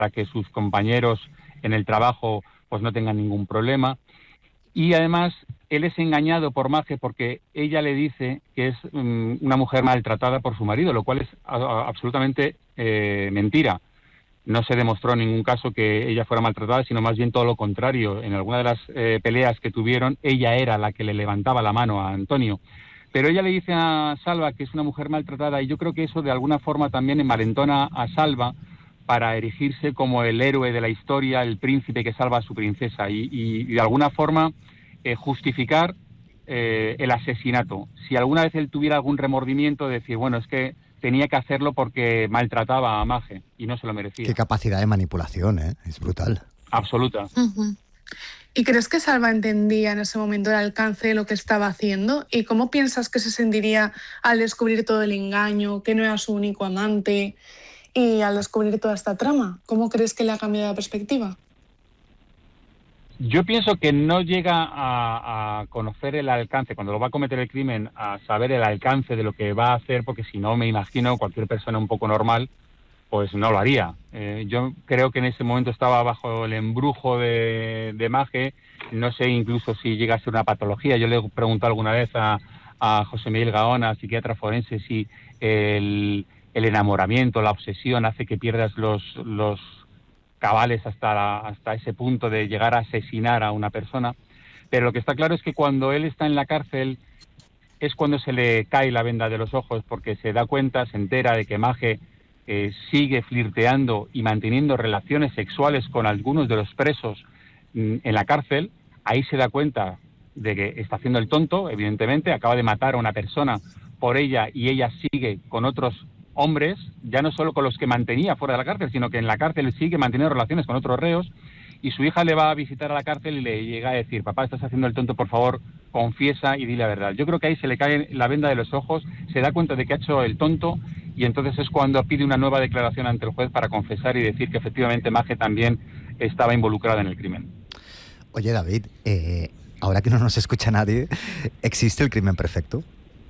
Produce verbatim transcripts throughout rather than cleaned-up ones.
para que sus compañeros en el trabajo pues no tengan ningún problema. Y además él es engañado por Maje porque ella le dice que es um, una mujer maltratada por su marido, lo cual es a, a, absolutamente eh, mentira. No se demostró en ningún caso que ella fuera maltratada, sino más bien todo lo contrario. En alguna de las eh, peleas que tuvieron, ella era la que le levantaba la mano a Antonio. Pero ella le dice a Salva que es una mujer maltratada, y yo creo que eso de alguna forma también envalentona a Salva para erigirse como el héroe de la historia, el príncipe que salva a su princesa, y, y, y de alguna forma eh, justificar eh, el asesinato. Si alguna vez él tuviera algún remordimiento de decir, bueno, es que tenía que hacerlo porque maltrataba a Maje y no se lo merecía. Qué capacidad de manipulación, ¿eh? Es brutal. Absoluta. Uh-huh. ¿Y crees que Salva entendía en ese momento el alcance de lo que estaba haciendo? ¿Y cómo piensas que se sentiría al descubrir todo el engaño, que no era su único amante, y al descubrir toda esta trama? ¿Cómo crees que le ha cambiado la perspectiva? Yo pienso que no llega a, a conocer el alcance, cuando lo va a cometer el crimen, a saber el alcance de lo que va a hacer, porque si no, me imagino, cualquier persona un poco normal, pues no lo haría. Eh, yo creo que en ese momento estaba bajo el embrujo de, de Maje, no sé incluso si llega a ser una patología. Yo le he preguntado alguna vez a, a José Miguel Gaona, psiquiatra forense, si el, el enamoramiento, la obsesión hace que pierdas los... los cabales hasta, la, hasta ese punto de llegar a asesinar a una persona. Pero lo que está claro es que cuando él está en la cárcel es cuando se le cae la venda de los ojos, porque se da cuenta, se entera de que Maje eh, sigue flirteando y manteniendo relaciones sexuales con algunos de los presos mm, en la cárcel. Ahí se da cuenta de que está haciendo el tonto, evidentemente, acaba de matar a una persona por ella y ella sigue con otros hombres, ya no solo con los que mantenía fuera de la cárcel, sino que en la cárcel sigue manteniendo relaciones con otros reos, y su hija le va a visitar a la cárcel y le llega a decir, papá, estás haciendo el tonto, por favor, confiesa y di la verdad. Yo creo que ahí se le cae la venda de los ojos, se da cuenta de que ha hecho el tonto, y entonces es cuando pide una nueva declaración ante el juez para confesar y decir que efectivamente Maje también estaba involucrada en el crimen. Oye, David, eh, ahora que no nos escucha nadie, ¿existe el crimen perfecto?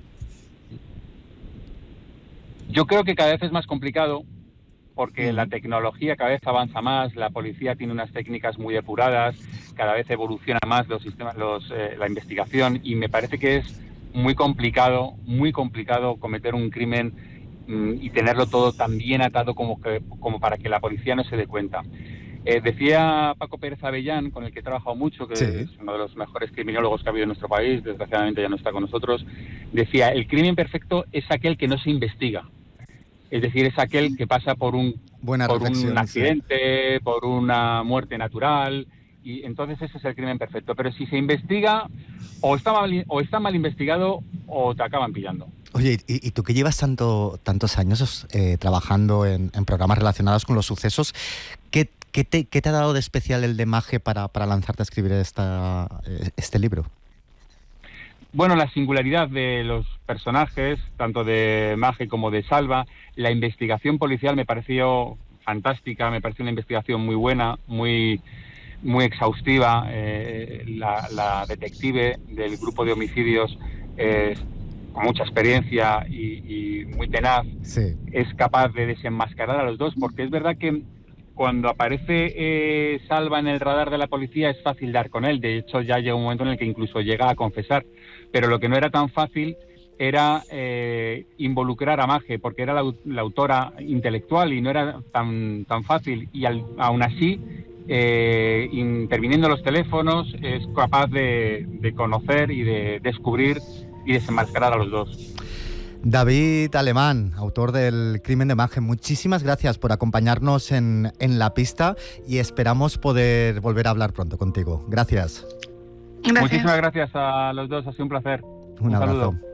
Yo creo que cada vez es más complicado porque la tecnología cada vez avanza más, la policía tiene unas técnicas muy depuradas, cada vez evoluciona más los sistemas, los, eh, la investigación, y me parece que es muy complicado, muy complicado cometer un crimen mm, y tenerlo todo tan bien atado como, que, como para que la policía no se dé cuenta. Eh, decía Paco Pérez Avellán, con el que he trabajado mucho, que sí. es uno de los mejores criminólogos que ha habido en nuestro país, desgraciadamente ya no está con nosotros, decía, el crimen perfecto es aquel que no se investiga. Es decir, es aquel que pasa por un, por un accidente, sí. por una muerte natural, y entonces ese es el crimen perfecto. Pero si se investiga, o está mal, o está mal investigado, o te acaban pillando. Oye, y, y tú que llevas tanto, tantos años eh, trabajando en, en programas relacionados con los sucesos, ¿qué, qué, te, qué te ha dado de especial el de Maje para, para lanzarte a escribir esta, este libro? Bueno, la singularidad de los personajes, tanto de Maje como de Salva, la investigación policial me pareció fantástica, me pareció una investigación muy buena, muy, muy exhaustiva. Eh, la, la detective del grupo de homicidios, eh, con mucha experiencia y, y muy tenaz, sí. es capaz de desenmascarar a los dos, porque es verdad que cuando aparece eh, Salva en el radar de la policía es fácil dar con él. De hecho, ya llega un momento en el que incluso llega a confesar. Pero lo que no era tan fácil era eh, involucrar a Maje, porque era la, la autora intelectual y no era tan, tan fácil. Y al, aún así, eh, interviniendo los teléfonos, es capaz de, de conocer y de descubrir y desenmascarar a los dos. David Alemán, autor del Crimen de Maje, muchísimas gracias por acompañarnos en, en La Pista, y esperamos poder volver a hablar pronto contigo. Gracias. Gracias. Muchísimas gracias a los dos, ha sido un placer. Un, un abrazo. Saludo.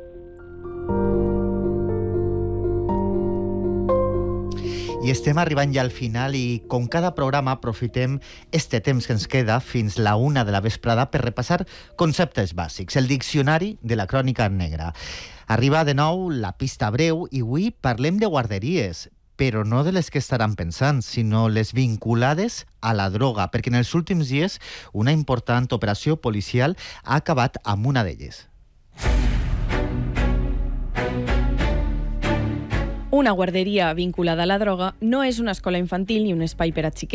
I estem arribant ja al final, i com cada programa aprofitem este temps que ens queda fins la una de la vesprada per repassar conceptes bàsics, el diccionari de la crònica negra. Arriba de nou la pista breu i avui parlem de guarderies, però no de les que estaran pensant, sinó les vinculades a la droga, perquè en els últims dies una important operació policial ha acabat amb una d'elles. Una guarderia vinculada a la droga no és una escola infantil ni un espai per a xiquets.